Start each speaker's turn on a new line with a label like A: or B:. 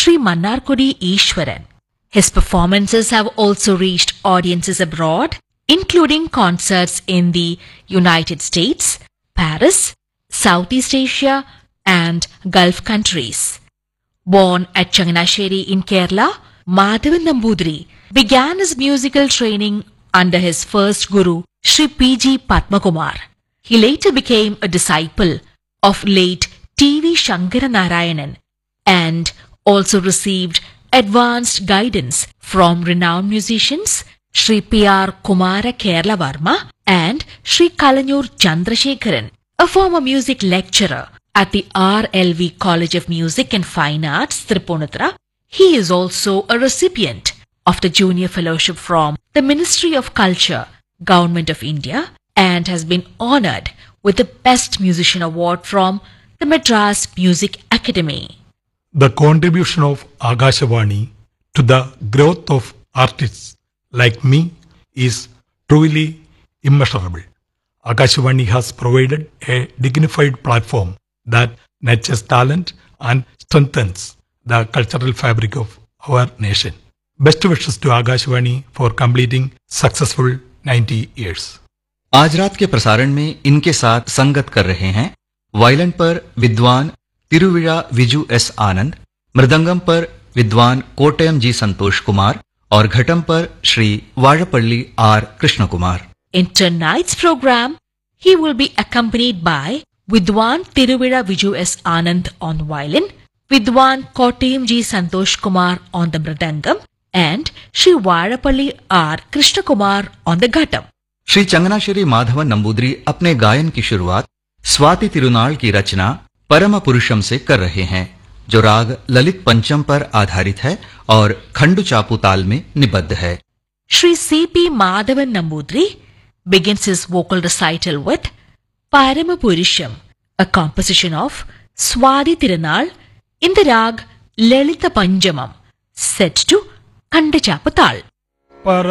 A: Sri Mannarkudi Ishwaran. His performances have also reached audiences abroad, including concerts in the United States, Paris, Southeast Asia, and Gulf countries. Born at Changanasheri in Kerala, Madhavan Nambudiri began his musical training under his first guru, Sri P.G. Padmakumar. He later became a disciple of late T.V. Shankara Narayanan and also received advanced guidance from renowned musicians Sri P.R. Kumara Kerala Varma and Sri Kalanyur Chandrasekharan, a former music lecturer at the RLV College of Music and Fine Arts, Tripunithura. He is also a recipient of the Junior Fellowship from the Ministry of Culture, Government of India, and has been honoured with the Best Musician Award from the Madras Music Academy.
B: The contribution of Akashvani to the growth of artists like me is truly immeasurable. Akashvani has provided a dignified platform that nurtures talent and strengthens the cultural fabric of our nation. Best wishes to Akashvani for completing successful 90 years.
C: आज रात के प्रसारण में इनके साथ संगत कर रहे हैं वायलिन पर विद्वान तिरुविड़ा विजु एस आनंद, मृदंगम पर विद्वान कोट्टयम जी संतोष कुमार और घटम पर Shri वाड़पल्ली are Krishna Kumar.
A: In tonight's program, he will be accompanied by Vidwan Tiruvira Viju S. Anand on violin, Vidwan Kottayam G. Santosh Kumar on the mridangam, and Sri Vadapalli R. Krishna Kumar on the ghatam.
C: Shri चंगनाश्री Madhavan Namboodiri अपने गायन की शुरुआत स्वाति तिरुनाल की रचना परम पुरुषम से कर रहे हैं, जो राग ललित पंचम पर आधारित है और खंडु चापू ताल में निबद्ध है.
A: Sri C.P. Madhavan Nambudiri begins his vocal recital with Parama Purusham, a composition of Swati Tirunal in the rag Lalita Panjamam, set to Khandu Chapu Tal.